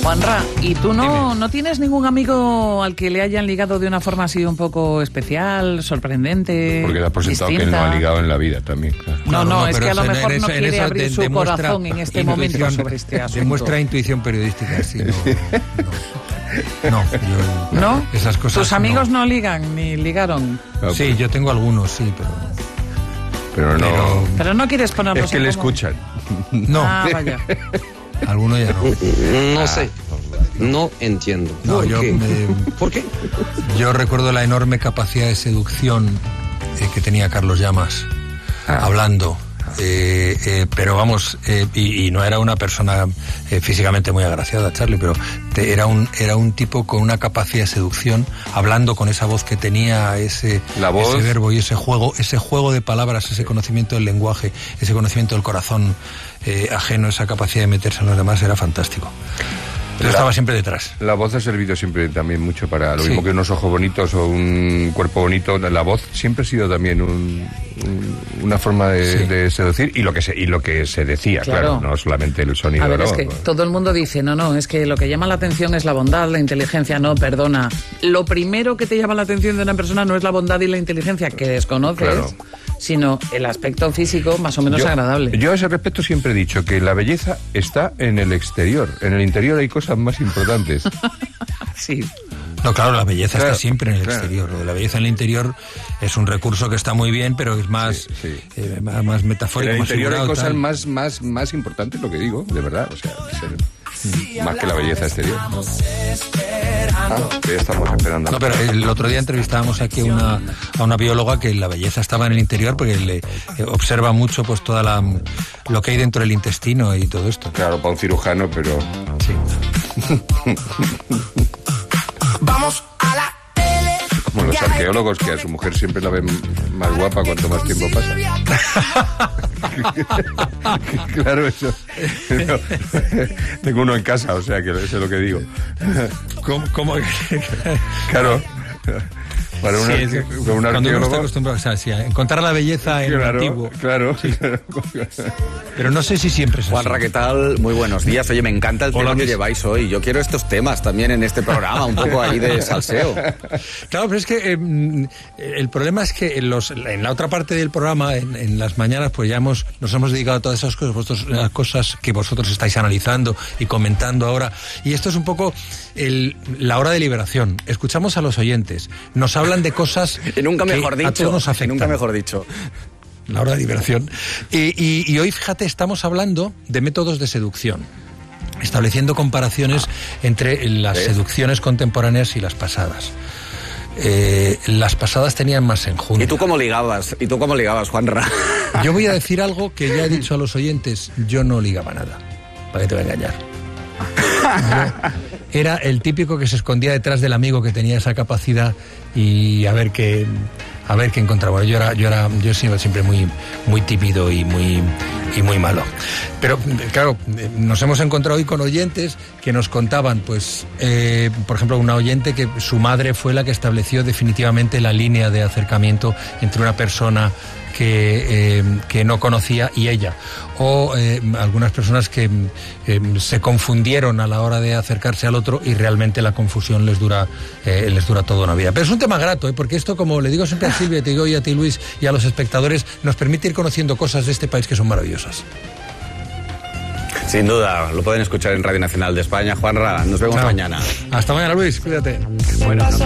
Juanra, ¿y tú no tienes ningún amigo al que le hayan ligado de una forma así un poco especial, sorprendente? Porque le has presentado distinta? Que él no ha ligado en la vida también. Claro. No, es que a lo mejor no quiere abrir su corazón en este momento sobre este asunto. Demuestra intuición periodística, sí, ¿No? Esas cosas. ¿Tus amigos no ligan ni ligaron? Sí, yo tengo algunos, sí, pero no. Pero no quieres ponerlos. Es que le escuchan. No. Ah, vaya. Alguno ya no. No sé. No entiendo. ¿Por qué? Yo recuerdo la enorme capacidad de seducción que tenía Carlos Llamas hablando. Pero vamos, y no era una persona físicamente muy agraciada, Charlie, pero era un tipo con una capacidad de seducción, hablando con esa voz que tenía, ese verbo y ese juego de palabras, ese conocimiento del lenguaje, ese conocimiento del corazón ajeno, esa capacidad de meterse en los demás, era fantástico. Pero estaba siempre detrás. La voz ha servido siempre también mucho para lo mismo que unos ojos bonitos o un cuerpo bonito. La voz siempre ha sido también una forma de seducir y lo que se decía, claro, no solamente el sonido. A ver, es que todo el mundo dice, no, es que lo que llama la atención es la bondad, la inteligencia. No, perdona. Lo primero que te llama la atención de una persona no es la bondad y la inteligencia que desconoces, sino el aspecto físico más o menos agradable. Yo a ese respecto siempre he dicho que la belleza está en el exterior. En el interior hay cosas más importantes. Sí. No, claro, la belleza está siempre en el exterior. Lo de la belleza en el interior es un recurso que está muy bien, pero es más, más metafórico. En el interior hay cosas más más importantes, lo que digo, de verdad. O sea, más que la belleza exterior. Ya estamos esperando. No, pero el otro día entrevistábamos aquí a una bióloga que la belleza estaba en el interior porque le observa mucho pues toda lo que hay dentro del intestino y todo esto. Claro, para un cirujano, pero... Sí. Vamos a la tele. Como los arqueólogos, que a su mujer siempre la ven más guapa cuanto más tiempo pasa. Claro, eso. No, tengo uno en casa, o sea que eso es lo que digo. ¿Cómo? Claro. Para un cuando arqueólogo... uno está acostumbrado, a encontrar la belleza en lo antiguo. Claro. Sí. Pero no sé si siempre es así. Juanra, ¿qué tal? Muy buenos días. Oye, me encanta el tema que lleváis hoy. Yo quiero estos temas también en este programa, un poco ahí de salseo. Claro, pero es que el problema es que en la otra parte del programa, en las mañanas, pues ya nos hemos dedicado a todas esas cosas que vosotros estáis analizando y comentando ahora. Y esto es un poco la hora de liberación. Escuchamos a los oyentes, nos hablan de cosas y nunca mejor que dicho, a todos nos afectan. Nunca mejor dicho. La hora de liberación. Y hoy, fíjate, estamos hablando de métodos de seducción, estableciendo comparaciones entre las seducciones contemporáneas y las pasadas. Las pasadas tenían más enjundia. ¿Y tú cómo ligabas, Juanra? Yo voy a decir algo que ya he dicho a los oyentes. Yo no ligaba nada. ¿Para qué te voy a engañar? Yo era el típico que se escondía detrás del amigo que tenía esa capacidad y a ver qué encontraba. Yo he sido siempre muy tímido y muy malo. Pero claro, nos hemos encontrado hoy con oyentes que nos contaban, pues, por ejemplo, una oyente que su madre fue la que estableció definitivamente la línea de acercamiento entre una persona que no conocía y ella, o algunas personas que se confundieron a la hora de acercarse al otro y realmente la confusión les dura toda una vida. Pero es un tema grato, porque esto, como le digo siempre a Silvia, te digo hoy a ti, Luis, y a los espectadores, nos permite ir conociendo cosas de este país que son maravillosas. Sin duda, lo pueden escuchar en Radio Nacional de España. Juanra, nos vemos mañana. Hasta mañana, Luis, cuídate. Bueno,